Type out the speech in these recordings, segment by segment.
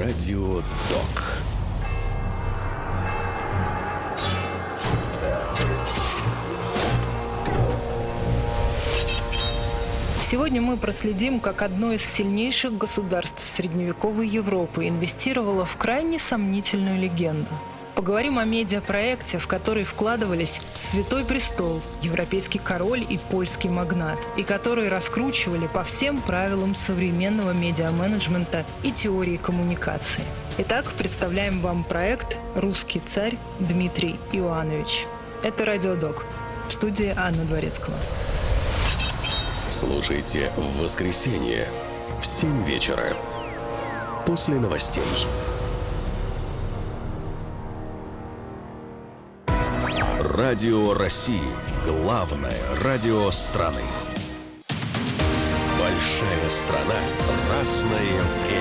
Радио ДОК. Сегодня мы проследим, как одно из сильнейших государств средневековой Европы инвестировало в крайне сомнительную легенду. Поговорим о медиапроекте, в который вкладывались Святой Престол, европейский король и польский магнат, и который раскручивали по всем правилам современного медиаменеджмента и теории коммуникации. Итак, представляем вам проект «Русский царь» Дмитрий Иоанович. Это Радио ДОК. В студии Анна Дворецкого. Слушайте в воскресенье в 7 вечера после новостей. Радио России. Главное радио страны. Большая страна. Разное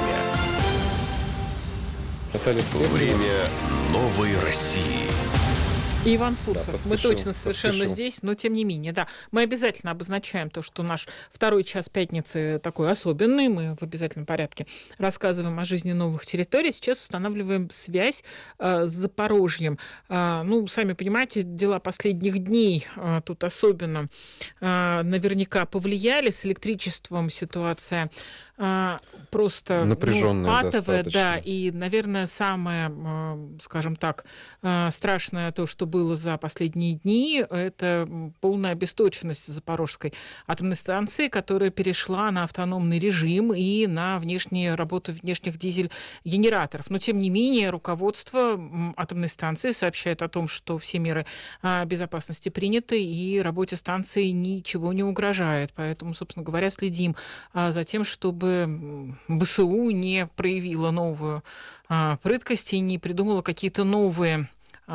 время. Время новой России. Иван Фурсов. Мы точно совершенно здесь, но тем не менее, да. Мы обязательно обозначаем то, что наш второй час пятницы такой особенный. Мы в обязательном порядке рассказываем о жизни новых территорий. Сейчас устанавливаем связь с Запорожьем. Сами понимаете, дела последних дней тут особенно наверняка повлияли. С электричеством ситуация просто напряженная, патовая, достаточно. Да, и, наверное, самое, скажем так, страшное то, что было за последние дни, это полная обесточенность Запорожской атомной станции, которая перешла на автономный режим и на работу внешних дизель-генераторов. Но, тем не менее, руководство атомной станции сообщает о том, что все меры безопасности приняты, и работе станции ничего не угрожает. Поэтому, собственно говоря, следим за тем, чтобы БСУ не проявила новую прыткость и не придумала какие-то новые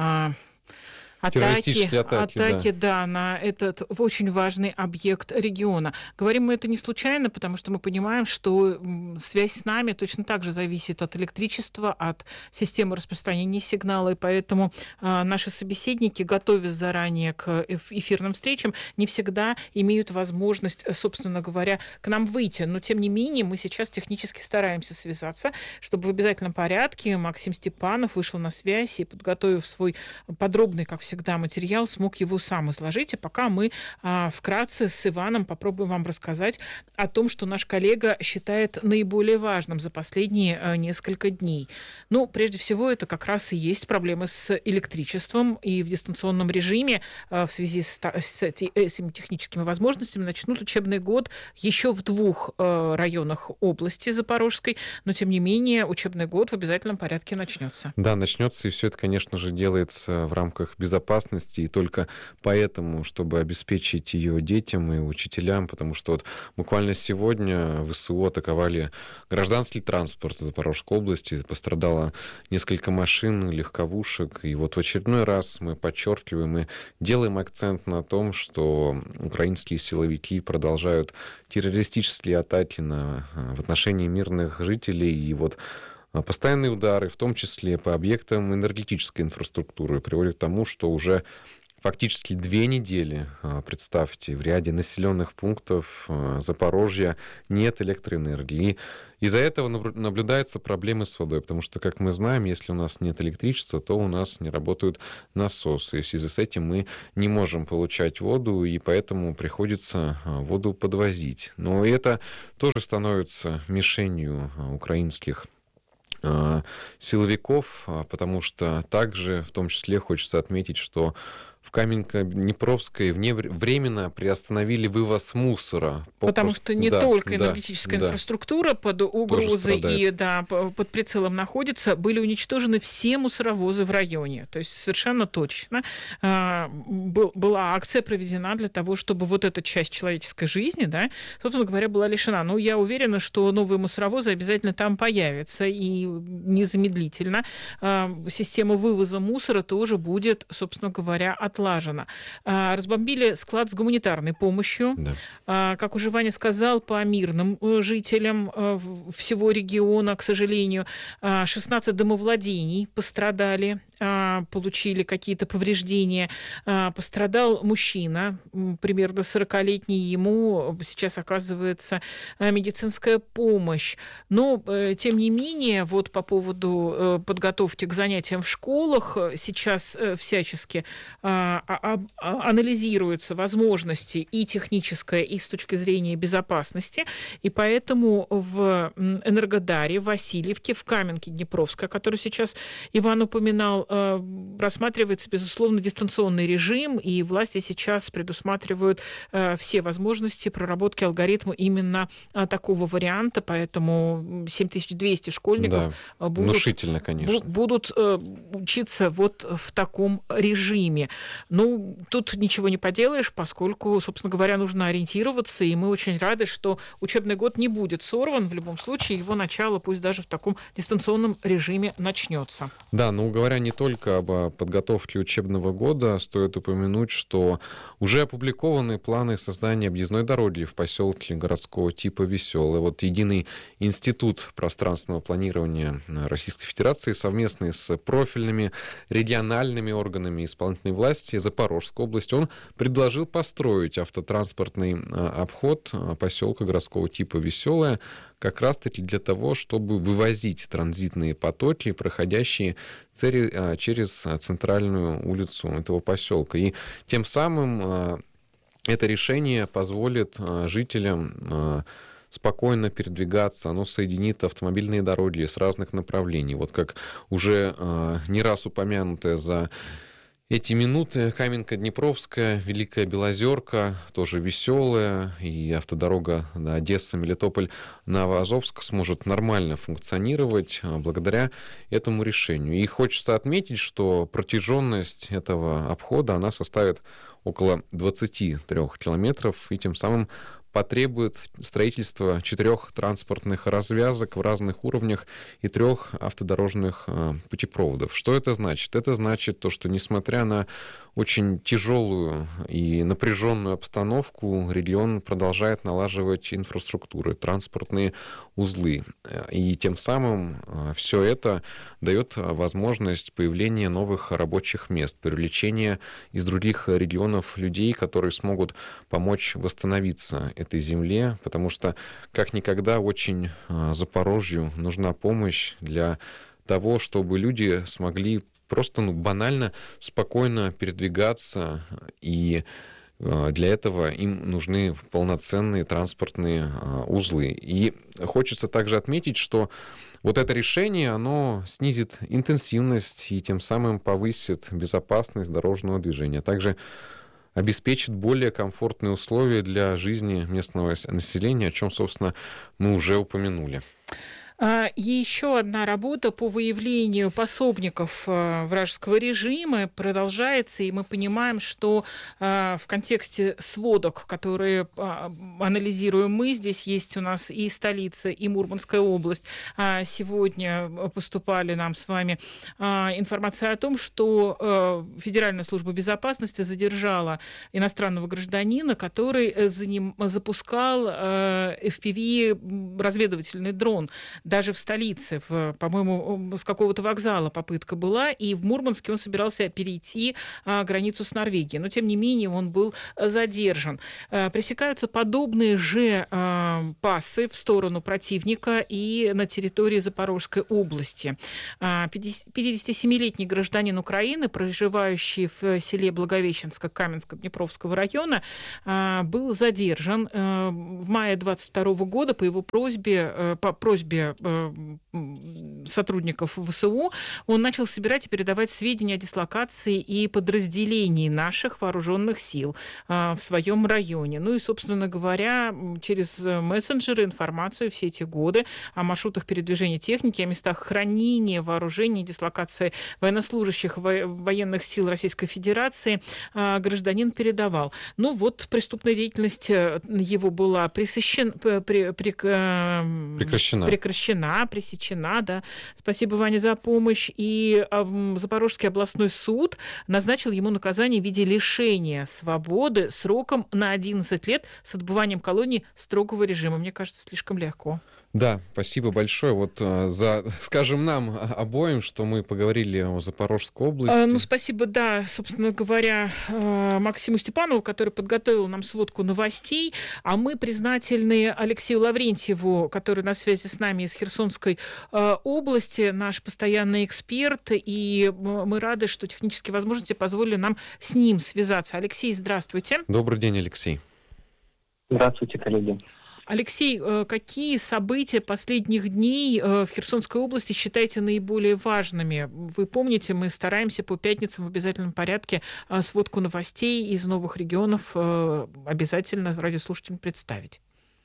атаки, да, на этот очень важный объект региона. Говорим мы это не случайно, потому что мы понимаем, что связь с нами точно так же зависит от электричества, от системы распространения сигнала, и поэтому наши собеседники, готовясь заранее к эфирным встречам, не всегда имеют возможность, собственно говоря, к нам выйти. Но, тем не менее, мы сейчас технически стараемся связаться, чтобы в обязательном порядке Максим Степанов вышел на связь и, подготовив свой подробный, как всегда, материал, смог его сам изложить. А пока мы вкратце с Иваном попробуем вам рассказать о том, что наш коллега считает наиболее важным за последние несколько дней. Прежде всего, это как раз и есть проблемы с электричеством, и в дистанционном режиме в связи с этими техническими возможностями начнут учебный год еще в 2 районах области Запорожской, но, тем не менее, учебный год в обязательном порядке начнется. Да, начнется, и все это, конечно же, делается в рамках безопасности, и только поэтому, чтобы обеспечить ее детям и учителям, потому что буквально сегодня ВСУ атаковали гражданский транспорт в Запорожской области, пострадало несколько машин, легковушек, и в очередной раз мы подчеркиваем и делаем акцент на том, что украинские силовики продолжают террористические атаки в отношении мирных жителей, и постоянные удары, в том числе по объектам энергетической инфраструктуры, приводят к тому, что уже фактически 2 недели, представьте, в ряде населенных пунктов Запорожья нет электроэнергии. И из-за этого наблюдаются проблемы с водой, потому что, как мы знаем, если у нас нет электричества, то у нас не работают насосы. И в связи с этим мы не можем получать воду, и поэтому приходится воду подвозить. Но это тоже становится мишенью украинских силовиков, потому что также, в том числе, хочется отметить, что в Каменка-Днепровской временно приостановили вывоз мусора. Потому что не только энергетическая инфраструктура под угрозой и под прицелом находится, были уничтожены все мусоровозы в районе. То есть совершенно точно была акция проведена для того, чтобы эта часть человеческой жизни, собственно говоря, была лишена. Но я уверена, что новые мусоровозы обязательно там появятся, и незамедлительно система вывоза мусора тоже будет, собственно говоря, отлажена. Разбомбили склад с гуманитарной помощью. Да. Как уже Ваня сказал, по мирным жителям всего региона, к сожалению, 16 домовладений пострадали. получили какие-то повреждения. Пострадал мужчина, примерно 40-летний, ему сейчас оказывается медицинская помощь. Но, тем не менее, вот по поводу подготовки к занятиям в школах сейчас всячески анализируются возможности и техническая, и с точки зрения безопасности. И поэтому в Энергодаре, в Васильевке, в Каменке Днепровской, который сейчас Иван упоминал, рассматривается, безусловно, дистанционный режим, и власти сейчас предусматривают все возможности проработки алгоритма именно такого варианта, поэтому 7200 школьников будут учиться вот в таком режиме. Ну, тут ничего не поделаешь, поскольку, собственно говоря, нужно ориентироваться, и мы очень рады, что учебный год не будет сорван. В любом случае, его начало, пусть даже в таком дистанционном режиме, начнется. Да, но говоря не только об подготовке учебного года, стоит упомянуть, что уже опубликованы планы создания объездной дороги в поселке городского типа Веселое. Вот Единый институт пространственного планирования Российской Федерации совместно с профильными региональными органами исполнительной власти Запорожской области, он предложил построить автотранспортный обход поселка городского типа Веселое как раз-таки для того, чтобы вывозить транзитные потоки, проходящие через центральную улицу этого поселка. И тем самым это решение позволит жителям спокойно передвигаться, оно соединит автомобильные дороги с разных направлений. Вот как уже не раз упомянутое за эти минуты Каменка Днепровская, Великая Белозерка, тоже Веселая, и автодорога до Одессы, Мелитополь, Новоазовск сможет нормально функционировать благодаря этому решению. И хочется отметить, что протяженность этого обхода, она составит около 23 километров, и тем самым потребует строительства 4 транспортных развязок в разных уровнях и 3 автодорожных путепроводов. Что это значит? Это значит то, что несмотря на очень тяжелую и напряженную обстановку, регион продолжает налаживать инфраструктуру, транспортные узлы. И тем самым все это дает возможность появления новых рабочих мест, привлечения из других регионов людей, которые смогут помочь восстановиться этой земле, потому что как никогда очень Запорожью нужна помощь для того, чтобы люди смогли просто банально спокойно передвигаться, и для этого им нужны полноценные транспортные узлы. И хочется также отметить, что вот это решение, оно снизит интенсивность и тем самым повысит безопасность дорожного движения. Также обеспечит более комфортные условия для жизни местного населения, о чем, собственно, мы уже упомянули. И еще одна работа по выявлению пособников вражеского режима продолжается, и мы понимаем, что в контексте сводок, которые анализируем мы, здесь есть у нас и столица, и Мурманская область. Сегодня поступали нам с вами информация о том, что Федеральная служба безопасности задержала иностранного гражданина, который запускал FPV разведывательный дрон. Даже в столице, по-моему, с какого-то вокзала попытка была, и в Мурманске он собирался перейти границу с Норвегией. Но, тем не менее, он был задержан. Пресекаются подобные же пассы в сторону противника и на территории Запорожской области. 57-летний гражданин Украины, проживающий в селе Благовещенска Каменско-Днепровского района, был задержан в мае 2022 года по его просьбе сотрудников ВСУ. Он начал собирать и передавать сведения о дислокации и подразделении наших вооруженных сил в своем районе. Ну и, собственно говоря, через мессенджеры информацию все эти годы о маршрутах передвижения техники, о местах хранения вооружений, дислокации военнослужащих военных сил Российской Федерации гражданин передавал. Ну вот, преступная деятельность его была пресечена, да. Спасибо, Ваня, за помощь. И Запорожский областной суд назначил ему наказание в виде лишения свободы сроком на 11 лет с отбыванием колонии строгого режима. Мне кажется, слишком легко. Да, спасибо большое за, скажем, нам обоим, что мы поговорили о Запорожской области. Спасибо, да, собственно говоря, Максиму Степанову, который подготовил нам сводку новостей, а мы признательны Алексею Лаврентьеву, который на связи с нами из Херсонской области, наш постоянный эксперт, и мы рады, что технические возможности позволили нам с ним связаться. Алексей, здравствуйте. Добрый день, Алексей. Здравствуйте, коллеги. Алексей, какие события последних дней в Херсонской области считаете наиболее важными? Вы помните, мы стараемся по пятницам в обязательном порядке сводку новостей из новых регионов обязательно радиослушателям представить.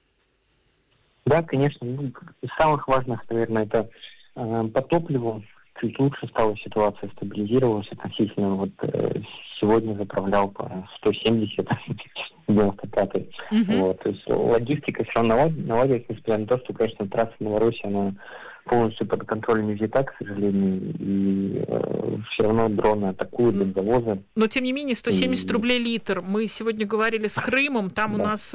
Да, конечно. Из самых важных, наверное, это по топливу. Чуть лучше стала ситуация, стабилизировалась относительно. Сегодня заправлял по 170, 95. То есть логистика все равно наладилась, несмотря на то, что, конечно, трасса Новороссия, она полностью под контролем не взята, к сожалению, и все равно дроны атакуют бензовозы. Но, тем не менее, 170 рублей литр. Мы сегодня говорили с Крымом, там у нас,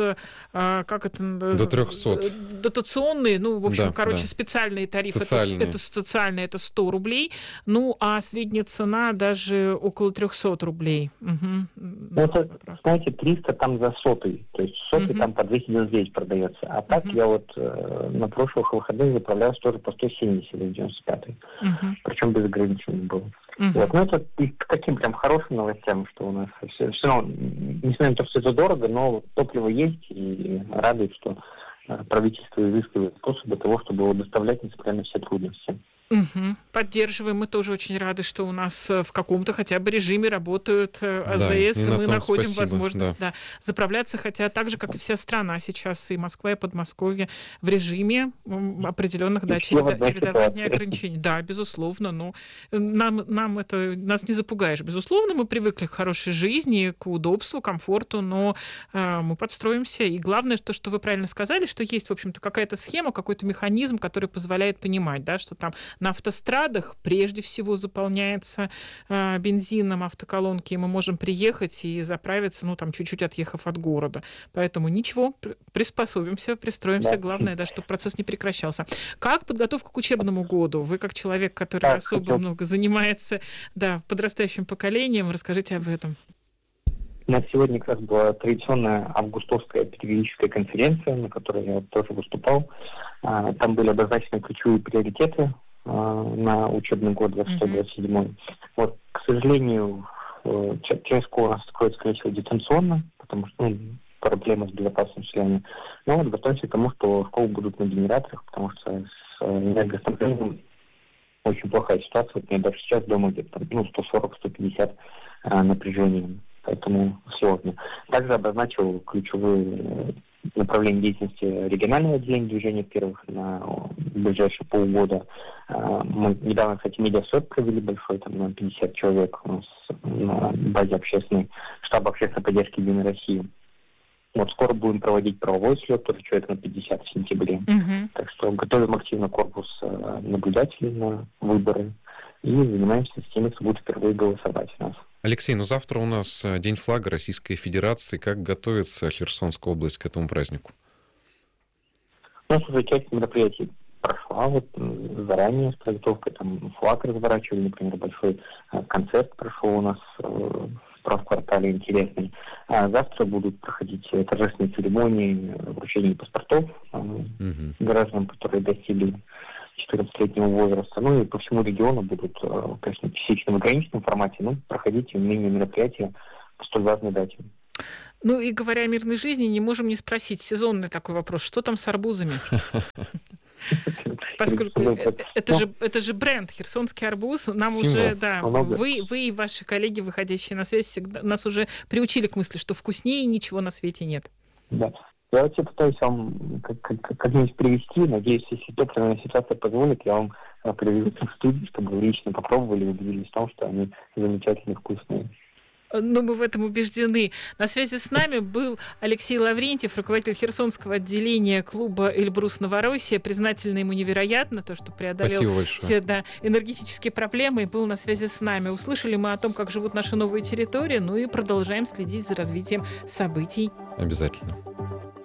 до 300. Дотационные, специальные тарифы, это социальные, это 100 рублей, а средняя цена даже около 300 рублей. Знаете, 300 там за сотый, то есть сотый там по 299 продается, а так я на прошлых выходных заправлялся тоже по 170 или 95-й. Причем без ограничений было. Это к таким прям хорошим новостям, что у нас все равно, несмотря на то, что это дорого, но топливо есть, и радует, что правительство изыскивает способы того, чтобы его доставлять, несмотря на все трудности. Поддерживаем. Мы тоже очень рады, что у нас в каком-то хотя бы режиме работают АЗС, и мы находим возможность заправляться, хотя так же, как и вся страна сейчас, и Москва, и Подмосковье, в режиме определенных чередования ограничений. Да, безусловно, но нас не запугаешь. Безусловно, мы привыкли к хорошей жизни, к удобству, комфорту, но мы подстроимся. И главное, то, что вы правильно сказали, что есть, в общем-то, какая-то схема, какой-то механизм, который позволяет понимать, что там на автострадах прежде всего заполняется бензином автоколонки, и мы можем приехать и заправиться, чуть-чуть отъехав от города. Поэтому ничего, приспособимся, пристроимся. Главное, чтобы процесс не прекращался. Как подготовка к учебному году? Вы, как человек, который особо много занимается подрастающим поколением, расскажите об этом. У нас сегодня как раз была традиционная августовская педагогическая конференция, на которой я тоже выступал. Там были обозначены ключевые приоритеты на учебный год 26-27. К сожалению, часть школ у нас откроется, скорее всего, дистанционно, потому что проблема с безопасностью населения. Но готовимся к тому, что школы будут на генераторах, потому что с энергоснабжением очень плохая ситуация. У меня даже сейчас дома где-то 140-150 напряжения. Поэтому сложно. Также обозначил ключевые направления деятельности регионального отделения движения первых на ближайшие полгода. Мы недавно, кстати, медиасот провели большой, на 50 человек у нас на базе штаба общественной поддержки Единой России. Скоро будем проводить правовой слет, тоже человек на 50 в сентябре. Так что готовим активно корпус наблюдателей на выборы и занимаемся с теми, кто будет впервые голосовать у нас. Алексей, завтра у нас День флага Российской Федерации. Как готовится Херсонская область к этому празднику? У нас уже часть мероприятий прошла заранее с подготовкой. Флаг разворачивали, например, большой концерт прошел у нас в правквартале интересный. Завтра будут проходить торжественные церемонии вручения паспортов гражданам, которые достигли 14-летнего возраста. И по всему региону будут, конечно, частично в ограниченном формате, проходить мини-мероприятия по столь важной дате. И говоря о мирной жизни, не можем не спросить сезонный такой вопрос. Что там с арбузами? Поскольку это же бренд, херсонский арбуз. Нам уже, вы и ваши коллеги, выходящие на связь, нас уже приучили к мысли, что вкуснее ничего на свете нет. Да. Я пытаюсь вам как-нибудь привести. Надеюсь, если топливная ситуация позволит, я вам приведу в студию, чтобы вы лично попробовали и убедились в том, что они замечательно вкусные. Мы в этом убеждены. На связи с нами был Алексей Лаврентьев, руководитель Херсонского отделения клуба «Эльбрус Новороссия». Признательна ему невероятно, то, что преодолел все энергетические проблемы и был на связи с нами. Услышали мы о том, как живут наши новые территории, и продолжаем следить за развитием событий. Обязательно.